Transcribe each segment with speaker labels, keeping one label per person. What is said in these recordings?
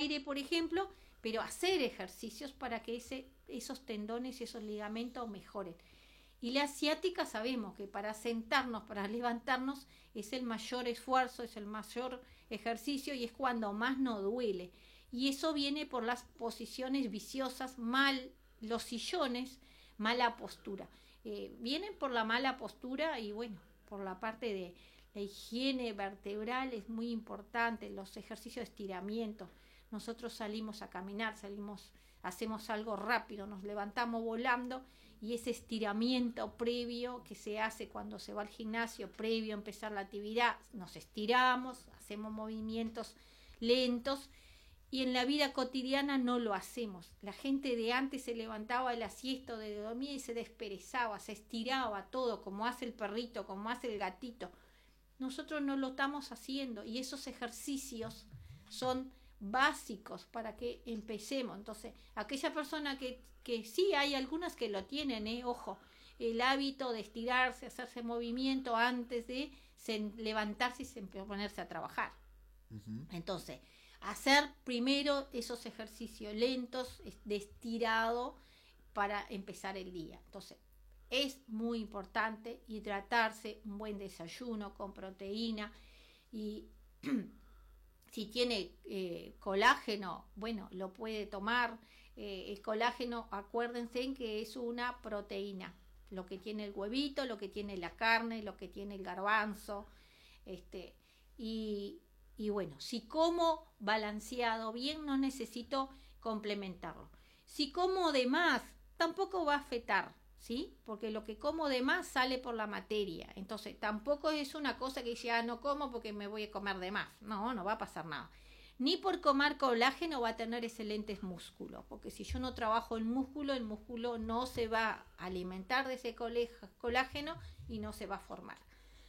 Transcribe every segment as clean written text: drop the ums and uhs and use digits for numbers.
Speaker 1: aire, por ejemplo, pero hacer ejercicios para que esos tendones y esos ligamentos mejoren. Y la ciática sabemos que para sentarnos, para levantarnos, es el mayor esfuerzo, es el mayor ejercicio y es cuando más nos duele. Y eso viene por las posiciones viciosas, los sillones, mala postura. Vienen por la mala postura y bueno, por la parte de la higiene vertebral es muy importante, los ejercicios de estiramiento. Nosotros salimos a caminar, hacemos algo rápido, nos levantamos volando y ese estiramiento previo que se hace cuando se va al gimnasio, previo a empezar la actividad, nos estiramos, hacemos movimientos lentos y en la vida cotidiana no lo hacemos. La gente de antes se levantaba de la siesta de dormir y se desperezaba, se estiraba todo como hace el perrito, como hace el gatito. Nosotros no lo estamos haciendo y esos ejercicios son básicos para que empecemos. Entonces, aquella persona que sí, hay algunas que lo tienen, ojo, el hábito de estirarse, hacerse movimiento antes de levantarse y ponerse a trabajar. Uh-huh. Entonces, hacer primero esos ejercicios lentos de estirado para empezar el día. Entonces, es muy importante hidratarse, un buen desayuno con proteína y si tiene colágeno, bueno, lo puede tomar. El colágeno, acuérdense en que es una proteína, lo que tiene el huevito, lo que tiene la carne, lo que tiene el garbanzo, y bueno, si como balanceado bien, no necesito complementarlo. Si como de más, tampoco va a afectar, ¿sí? Porque lo que como de más sale por la materia. Entonces, tampoco es una cosa que dice, no como porque me voy a comer de más. No va a pasar nada. Ni por comer colágeno va a tener excelentes músculos, porque si yo no trabajo el músculo no se va a alimentar de ese colágeno y no se va a formar.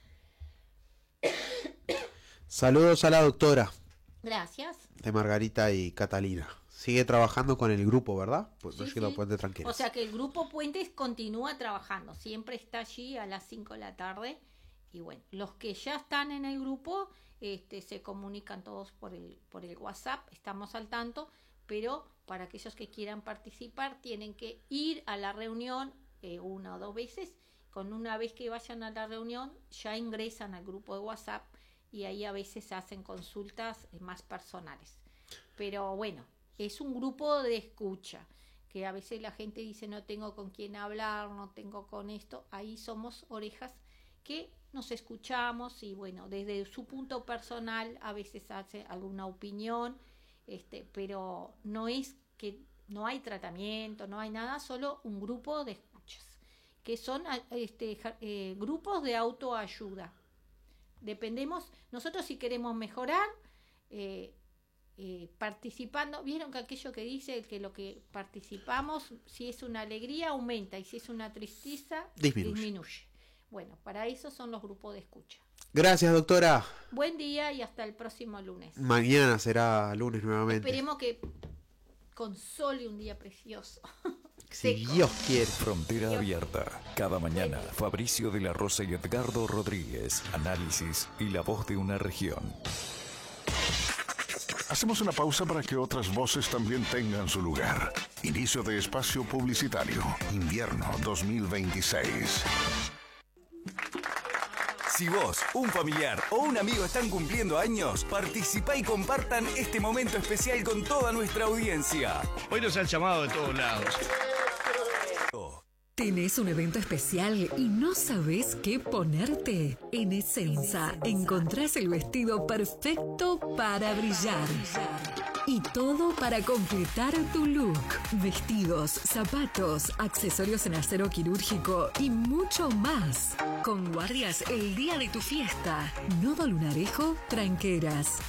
Speaker 2: Saludos a la doctora.
Speaker 1: Gracias.
Speaker 2: De Margarita y Catalina. Sigue trabajando con el grupo, ¿verdad? Pues
Speaker 1: sí,
Speaker 2: sí. Puente Tranquilas.
Speaker 1: O sea que el grupo Puentes continúa trabajando, siempre está allí a las 5 de la tarde. Y bueno, los que ya están en el grupo se comunican todos por el WhatsApp, estamos al tanto, pero para aquellos que quieran participar tienen que ir a la reunión 1 o 2 veces. Con una vez que vayan a la reunión ya ingresan al grupo de WhatsApp y ahí a veces hacen consultas más personales. Pero bueno, es un grupo de escucha, que a veces la gente dice no tengo con quién hablar, no tengo con esto. Ahí somos orejas que nos escuchamos y bueno, desde su punto personal a veces hace alguna opinión, pero no es que no hay tratamiento, no hay nada, solo un grupo de escuchas, que son grupos de autoayuda. Dependemos, nosotros si queremos mejorar, participando, vieron que aquello que dice que lo que participamos, si es una alegría aumenta y si es una tristeza disminuye. Bueno, para eso son los grupos de escucha.
Speaker 2: Gracias, doctora.
Speaker 1: Buen día y hasta el próximo lunes.
Speaker 2: Mañana será lunes nuevamente.
Speaker 1: Esperemos que con sol y un día precioso.
Speaker 2: Si Dios quiere.
Speaker 3: Frontera abierta. Cada mañana, Fabricio de la Rosa y Edgardo Rodríguez. Análisis y la voz de una región.
Speaker 4: Hacemos una pausa para que otras voces también tengan su lugar. Inicio de espacio publicitario. Invierno 2026.
Speaker 5: Si vos, un familiar o un amigo están cumpliendo años, participá y compartan este momento especial con toda nuestra audiencia.
Speaker 6: Hoy nos han llamado de todos lados.
Speaker 7: ¿Tenés un evento especial y no sabés qué ponerte? En Essenza encontrás el vestido perfecto para brillar. Y todo para completar tu look. Vestidos, zapatos, accesorios en acero quirúrgico y mucho más. Con guardias el día de tu fiesta. Nodo Lunarejo, Tranqueras.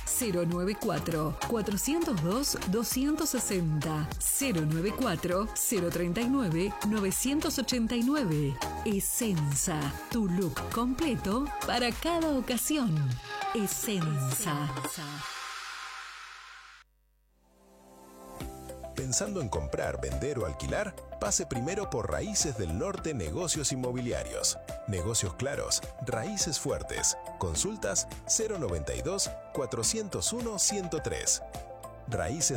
Speaker 7: 094-402-260. 094-039-989. Essenza, tu look completo para cada ocasión. Essenza.
Speaker 8: Pensando en comprar, vender o alquilar, pase primero por Raíces del Norte Negocios Inmobiliarios. Negocios claros, raíces fuertes. Consultas 092-401-103. Raíces